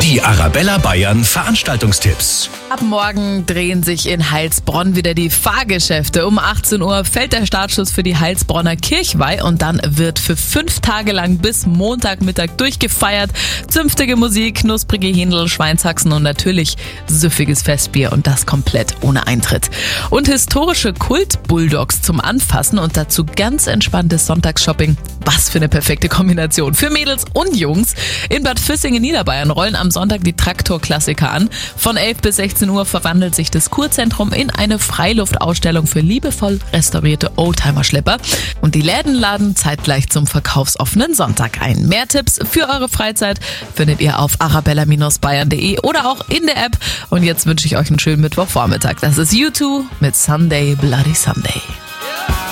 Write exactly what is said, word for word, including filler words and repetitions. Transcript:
Die Arabella Bayern Veranstaltungstipps. Ab morgen drehen sich in Heilsbronn wieder die Fahrgeschäfte. Um achtzehn Uhr fällt der Startschuss für die Heilsbronner Kirchweih und dann wird für fünf Tage lang bis Montagmittag durchgefeiert. Zünftige Musik, knusprige Händel, Schweinshaxen und natürlich süffiges Festbier und das komplett ohne Eintritt. Und historische Kult-Bulldogs zum Anfassen und dazu ganz entspanntes Sonntagsshopping. Was für eine perfekte Kombination für Mädels und Jungs. In Bad Füssing in Niederbayern rollen am Sonntag die Traktor-Klassiker an. Von elf bis sechzehn Uhr verwandelt sich das Kurzentrum in eine Freiluftausstellung für liebevoll restaurierte Oldtimer-Schlepper. Und die Läden laden zeitgleich zum verkaufsoffenen Sonntag ein. Mehr Tipps für eure Freizeit findet ihr auf arabella Bindestrich bayern punkt de oder auch in der App. Und jetzt wünsche ich euch einen schönen Mittwochvormittag. Das ist U zwei mit Sunday Bloody Sunday.